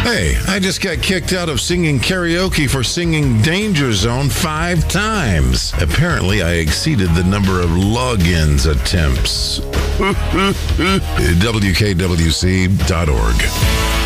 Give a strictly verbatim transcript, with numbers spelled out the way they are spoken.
Hey, I just got kicked out of singing karaoke for singing Danger Zone five times. Apparently, I exceeded the number of logins attempts. W K W C dot org.